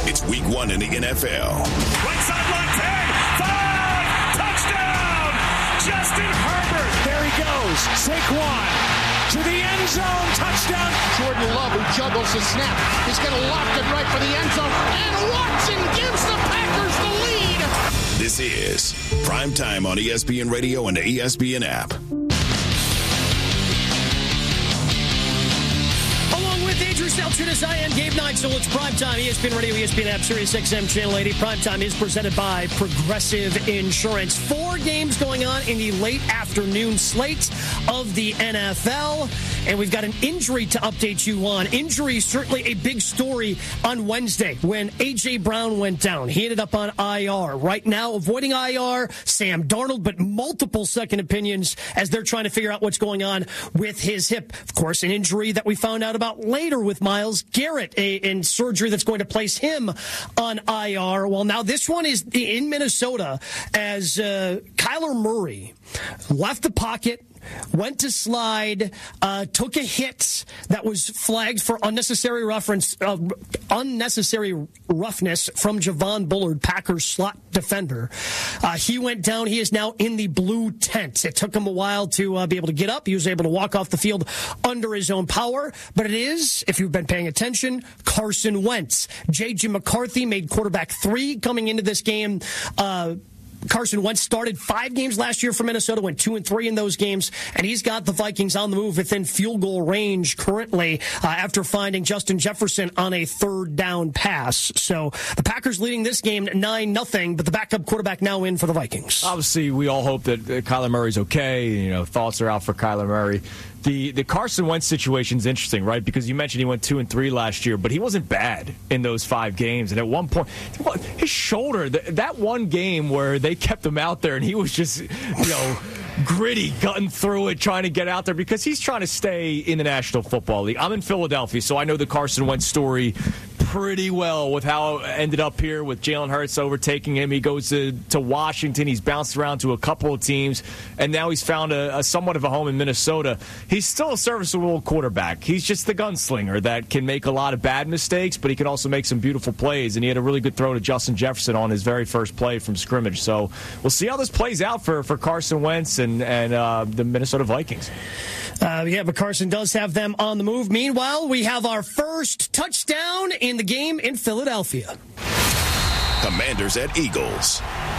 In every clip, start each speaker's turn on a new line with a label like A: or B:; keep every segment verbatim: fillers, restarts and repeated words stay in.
A: It's week one in the N F L.
B: Right sideline, ten, five, touchdown! Justin Herbert.
C: There he goes. Saquon to the end zone, touchdown.
D: Jordan Love, who juggles the snap, is going to lock it right for the end zone. And Watson gives the Packers the lead.
A: This is Primetime on E S P N Radio and the E S P N app.
E: Andrew Saltunis, I am Gabe Neitzel. It's Primetime, E S P N Radio, E S P N app, Sirius X M Channel eighty. Primetime is presented by Progressive Insurance. Four games going on in the late afternoon slate of the N F L, and we've got an injury to update you on. Injury, certainly a big story on Wednesday when A J. Brown went down. He ended up on I R. Right now, avoiding I R, Sam Darnold, but multiple second opinions as they're trying to figure out what's going on with his hip. Of course, an injury that we found out about later with Myles Garrett, a, in surgery that's going to place him on I R. Well, now this one is in Minnesota as uh, Kyler Murray left the pocket, went to slide, uh, took a hit that was flagged for unnecessary reference, uh, unnecessary roughness from Javon Bullard, Packers slot defender. Uh, he went down. He is now in the blue tent. It took him a while to uh, be able to get up. He was able to walk off the field under his own power. But it is, if you've been paying attention, Carson Wentz. J J. McCarthy made quarterback three coming into this game. Uh, Carson Wentz started five games last year for Minnesota, went two and three in those games, and he's got the Vikings on the move within field goal range currently uh, after finding Justin Jefferson on a third down pass. So the Packers leading this game nine nothing, but the backup quarterback now in for the Vikings.
F: Obviously, we all hope that uh, Kyler Murray's okay. You know, thoughts are out for Kyler Murray. The the Carson Wentz situation is interesting, right? Because you mentioned he went two and three last year, but he wasn't bad in those five games. And at one point, his shoulder, that one game where they kept him out there and he was just, you know, gritty, gutting through it, trying to get out there because he's trying to stay in the National Football League. I'm in Philadelphia, so I know the Carson Wentz story pretty well with how it ended up here with Jalen Hurts overtaking him. He goes to, to Washington. He's bounced around to a couple of teams, and now he's found a, a somewhat of a home in Minnesota. He's still a serviceable quarterback. He's just the gunslinger that can make a lot of bad mistakes, but he can also make some beautiful plays, and he had a really good throw to Justin Jefferson on his very first play from scrimmage. So we'll see how this plays out for, for Carson Wentz and, and uh, the Minnesota Vikings.
E: Uh, yeah, but Carson does have them on the move. Meanwhile, we have our first touchdown in the game in Philadelphia.
A: Commanders at Eagles.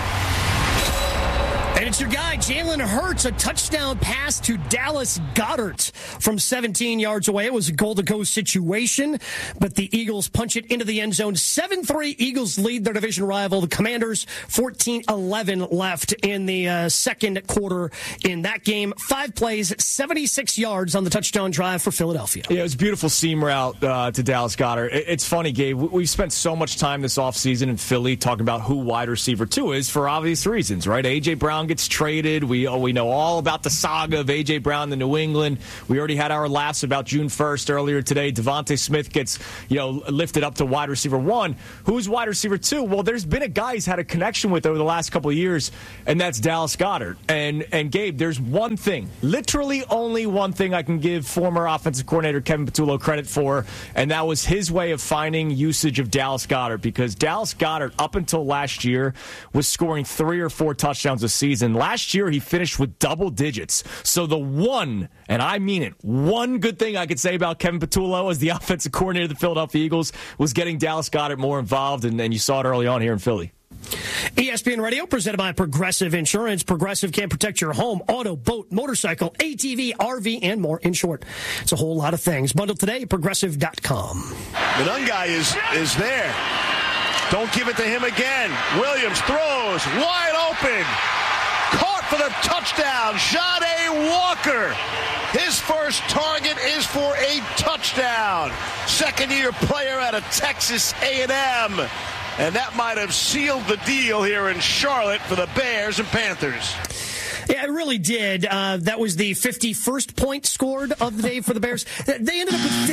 E: And it's your guy, Jalen Hurts, a touchdown pass to Dallas Goedert from seventeen yards away. It was a goal-to-go situation, but the Eagles punch it into the end zone. seven three, Eagles lead their division rival, the Commanders. fourteen eleven left in the uh, second quarter in that game. Five plays, seventy-six yards on the touchdown drive for Philadelphia.
F: Yeah, it was a beautiful seam route uh, to Dallas Goedert. It, it's funny, Gabe. We've spent so much time this offseason in Philly talking about who wide receiver two is for obvious reasons, right? A J. Brown gets traded. We oh, we know all about the saga of A J. Brown to New England. We already had our laughs about June first earlier today. Devontae Smith gets, you know, lifted up to wide receiver one. Who's wide receiver two? Well, there's been a guy he's had a connection with over the last couple of years, and that's Dallas Goedert. And and Gabe, there's one thing, literally only one thing I can give former offensive coordinator Kevin Patullo credit for, and that was his way of finding usage of Dallas Goedert, because Dallas Goedert, up until last year, was scoring three or four touchdowns a season. Last year, he finished with double digits. So the one, and I mean it, one good thing I could say about Kevin Patullo as the offensive coordinator of the Philadelphia Eagles was getting Dallas Goedert more involved, and, and you saw it early on here in Philly.
E: E S P N Radio, presented by Progressive Insurance. Progressive can protect your home, auto, boat, motorcycle, A T V, R V, and more. In short, it's a whole lot of things. Bundled today, progressive dot com.
G: The Dunn guy is, is there. Don't give it to him again. Williams throws, wide open. Caught for the touchdown. Jahdae Walker. His first target is for a touchdown. Second-year player out of Texas A and M. And that might have sealed the deal here in Charlotte for the Bears and Panthers.
E: Yeah, it really did. Uh, that was the fifty-first point scored of the day for the Bears. They ended up with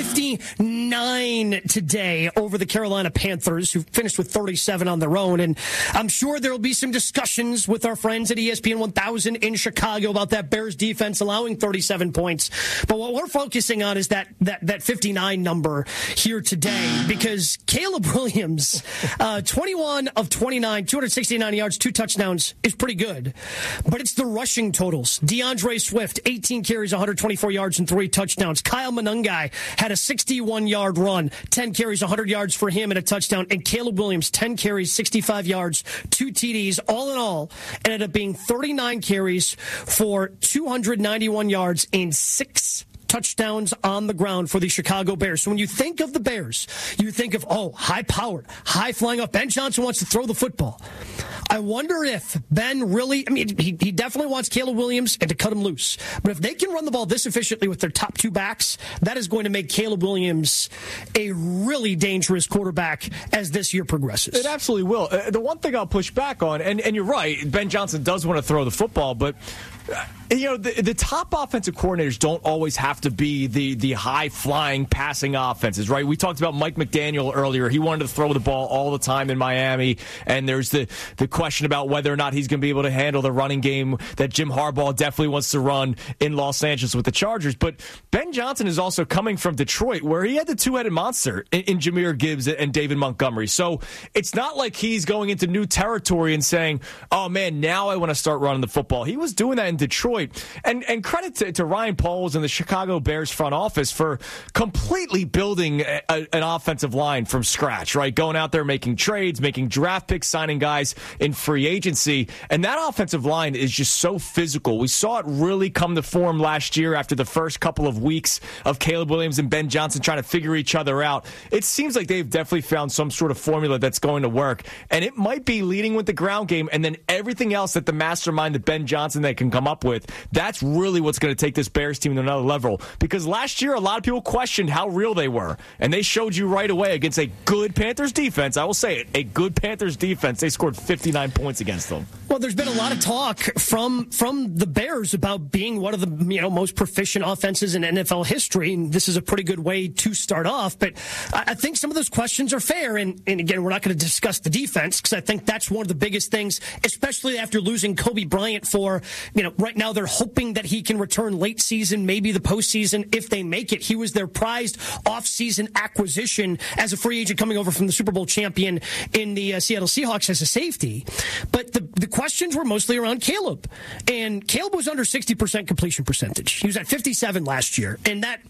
E: fifty-nine today over the Carolina Panthers, who finished with thirty-seven on their own. And I'm sure there will be some discussions with our friends at E S P N one thousand in Chicago about that Bears defense allowing thirty-seven points. But what we're focusing on is that that, that fifty-nine number here today, because Caleb Williams, uh, twenty-one of twenty-nine, two hundred sixty-nine yards, two touchdowns is pretty good. But it's the rushing totals. DeAndre Swift, eighteen carries, one hundred twenty-four yards, and three touchdowns. Kyle Monangai had a sixty-one-yard run, ten carries, one hundred yards for him and a touchdown. And Caleb Williams, ten carries, sixty-five yards, two T Ds. All in all, ended up being thirty-nine carries for two hundred ninety-one yards and six touchdowns on the ground for the Chicago Bears. So when you think of the Bears, you think of, oh, high-powered, high-flying up. Ben Johnson wants to throw the football. I wonder if Ben really, I mean, he, he definitely wants Caleb Williams and to cut him loose. But if they can run the ball this efficiently with their top two backs, that is going to make Caleb Williams a really dangerous quarterback as this year progresses.
F: It absolutely will. Uh, the one thing I'll push back on, and, and you're right, Ben Johnson does want to throw the football, but uh, you know, the, the top offensive coordinators don't always have to be the, the high-flying passing offenses, right? We talked about Mike McDaniel earlier. He wanted to throw the ball all the time in Miami, and there's the, the question about whether or not he's going to be able to handle the running game that Jim Harbaugh definitely wants to run in Los Angeles with the Chargers. But Ben Johnson is also coming from Detroit, where he had the two-headed monster in, in Jahmyr Gibbs and David Montgomery. So it's not like he's going into new territory and saying, oh, man, now I want to start running the football. He was doing that in Detroit. And and credit to, to Ryan Poles and the Chicago Bears front office for completely building a, a, an offensive line from scratch, right? Going out there, making trades, making draft picks, signing guys in free agency. And that offensive line is just so physical. We saw it really come to form last year after the first couple of weeks of Caleb Williams and Ben Johnson trying to figure each other out. It seems like they've definitely found some sort of formula that's going to work. And it might be leading with the ground game and then everything else that the mastermind that Ben Johnson they can come up with. That's really what's going to take this Bears team to another level. Because last year, a lot of people questioned how real they were. And they showed you right away against a good Panthers defense. I will say it, a good Panthers defense. They scored fifty-nine points against them.
E: Well, there's been a lot of talk from from the Bears about being one of the you know most proficient offenses in N F L history. And this is a pretty good way to start off. But I think some of those questions are fair. And, and again, we're not going to discuss the defense because I think that's one of the biggest things, especially after losing Kobe Bryant for, you know, right now they're hoping that he can return late season, maybe the postseason if they make it. He was their prized off-season acquisition as a free agent coming over from the Super Bowl champion in the uh, Seattle Seahawks as a safety. But the, the questions were mostly around Caleb. And Caleb was under sixty percent completion percentage. He was at fifty-seven last year. And that,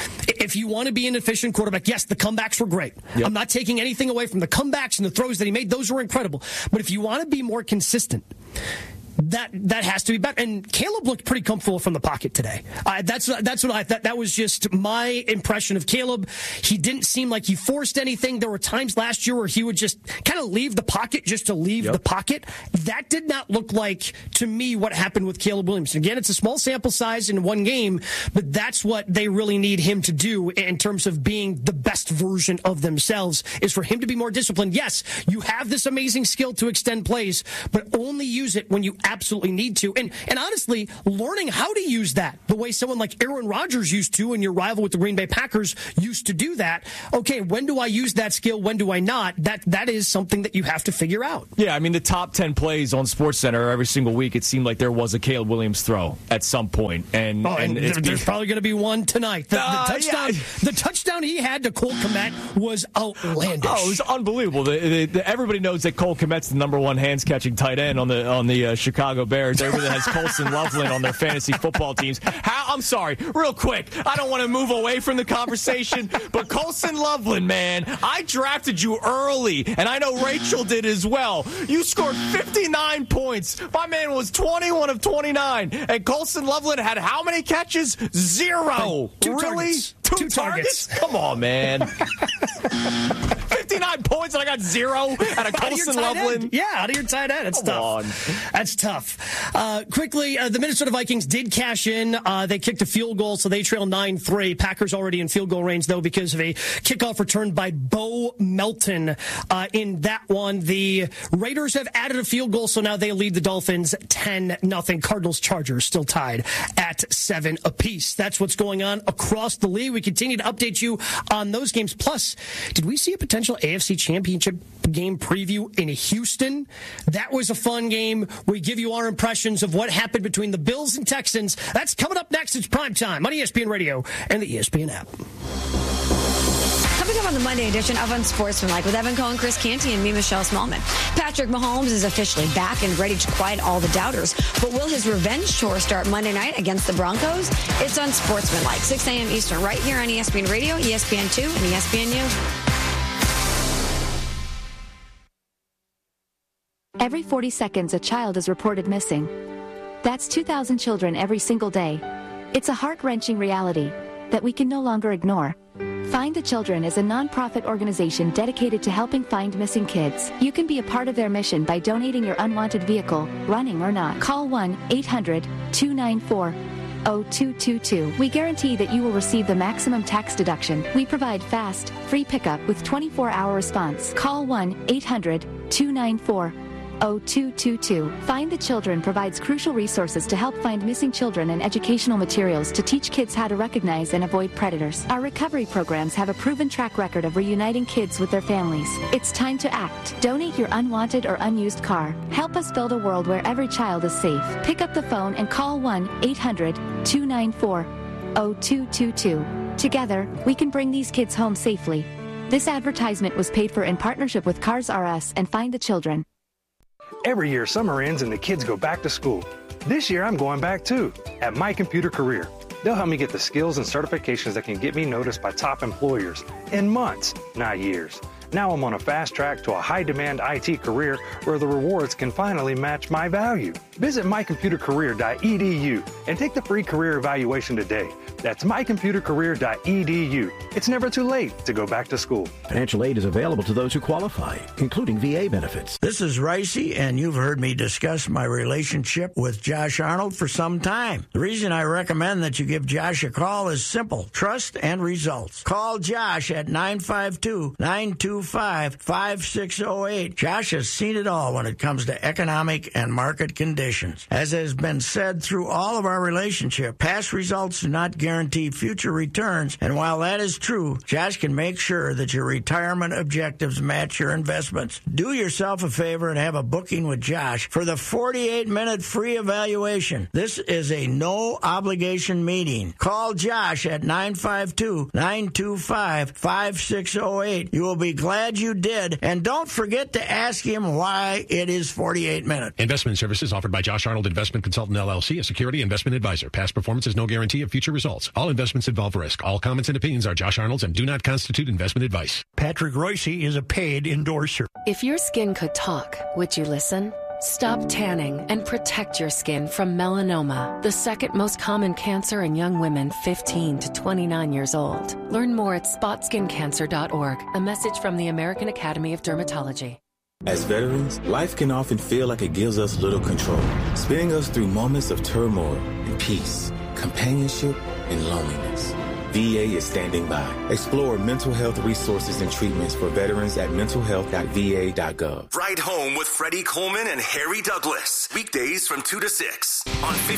E: if you want to be an efficient quarterback, yes, the comebacks were great. Yep. I'm not taking anything away from the comebacks and the throws that he made. Those were incredible. But if you want to be more consistent, That that has to be better. And Caleb looked pretty comfortable from the pocket today. Uh, that's that's what I thought. That was just my impression of Caleb. He didn't seem like he forced anything. There were times last year where he would just kind of leave the pocket just to leave yep. the pocket. That did not look like, to me, what happened with Caleb Williams. Again, it's a small sample size in one game, but that's what they really need him to do in terms of being the best version of themselves, is for him to be more disciplined. Yes, you have this amazing skill to extend plays, but only use it when you absolutely need to. And and honestly, learning how to use that the way someone like Aaron Rodgers used to, and your rival with the Green Bay Packers used to do that. Okay, when do I use that skill? When do I not? That That is something that you have to figure out.
F: Yeah, I mean, the top ten plays on SportsCenter every single week, it seemed like there was a Caleb Williams throw at some point. And,
E: oh, and, and there, there's probably going to be one tonight. The, uh, the touchdown yeah. the touchdown he had to Cole Kmet was outlandish.
F: Oh, it was unbelievable. The, the, the, everybody knows that Cole Kmet's the number one hands-catching tight end on the, on the uh, Chicago Bears. Everybody that has Colson Loveland on their fantasy football teams. How, I'm sorry, real quick. I don't want to move away from the conversation, but Colson Loveland, man, I drafted you early, and I know Rachel did as well. You scored fifty-nine points. My man was twenty-one of twenty-nine, and Colson Loveland had how many catches? Zero.
E: Two
F: really?
E: Targets.
F: Two,
E: Two
F: targets?
E: targets?
F: Come on, man. fifty-nine twenty-five points and I got zero out of Colson Loveland.
E: Yeah, out of your tight end. That's
F: Come
E: tough.
F: on.
E: That's tough. Uh, quickly, uh, the Minnesota Vikings did cash in. Uh, they kicked a field goal, so they trail nine three. Packers already in field goal range, though, because of a kickoff return by Bo Melton uh, in that one. The Raiders have added a field goal, so now they lead the Dolphins ten nothing. Cardinals Chargers still tied at seven apiece. That's what's going on across the league. We continue to update you on those games. Plus, did we see a potential A F C Championship game preview in Houston? That was a fun game. We give you our impressions of what happened between the Bills and Texans. That's coming up next. It's Primetime on E S P N Radio and the E S P N app.
H: Coming up on the Monday edition of Unsportsmanlike with Evan Cohen, Chris Canty, and me, Michelle Smallman. Patrick Mahomes is officially back and ready to quiet all the doubters. But will his revenge tour start Monday night against the Broncos? It's Unsportsmanlike, six a.m. Eastern, right here on E S P N Radio, E S P N two, and E S P N U.
I: Every forty seconds, a child is reported missing. That's two thousand children every single day. It's a heart-wrenching reality that we can no longer ignore. Find the Children is a non-profit organization dedicated to helping find missing kids. You can be a part of their mission by donating your unwanted vehicle, running or not. Call one eight hundred two nine four oh two two two. We guarantee that you will receive the maximum tax deduction. We provide fast, free pickup with twenty-four hour response. Call one eight hundred two nine four oh two two two. Find the Children provides crucial resources to help find missing children and educational materials to teach kids how to recognize and avoid predators. Our recovery programs have a proven track record of reuniting kids with their families. It's time to act. Donate your unwanted or unused car. Help us build a world where every child is safe. Pick up the phone and call one eight hundred two nine four oh two two two. Together, we can bring these kids home safely. This advertisement was paid for in partnership with Cars R Us and Find the Children.
J: Every year, summer ends and the kids go back to school. This year, I'm going back too, at My Computer Career. They'll help me get the skills and certifications that can get me noticed by top employers in months, not years. Now I'm on a fast track to a high-demand I T career where the rewards can finally match my value. Visit my computer career dot e d u and take the free career evaluation today. That's my computer career dot e d u. It's never too late to go back to school.
K: Financial aid is available to those who qualify, including V A benefits.
L: This is Ricey, and you've heard me discuss my relationship with Josh Arnold for some time. The reason I recommend that you give Josh a call is simple: trust and results. Call Josh at nine five two, nine two five, five six zero eight. Josh has seen it all when it comes to economic and market conditions. As has been said through all of our relationship, past results do not guarantee future returns, and while that is true, Josh can make sure that your retirement objectives match your investments. Do yourself a favor and have a booking with Josh for the forty-eight minute free evaluation. This is a no-obligation meeting. Call Josh at nine five two, nine two five, five six zero eight. You will be glad you did, and don't forget to ask him why it is forty-eight minutes.
M: Investment services offered by Josh Arnold Investment Consultant, L L C, a security investment advisor. Past performance is no guarantee of future results. All investments involve risk. All comments and opinions are Josh Arnold's and do not constitute investment advice.
N: Patrick Royce is a paid endorser.
O: If your skin could talk, would you listen? Stop tanning and protect your skin from melanoma, the second most common cancer in young women fifteen to twenty-nine years old. Learn more at spot skin cancer dot org. A message from the American Academy of Dermatology.
P: As veterans, life can often feel like it gives us little control, spinning us through moments of turmoil and peace, companionship and loneliness. V A is standing by. Explore mental health resources and treatments for veterans at mental health dot v a dot gov.
Q: Ride Home with Freddie Coleman and Harry Douglas. Weekdays from two to six on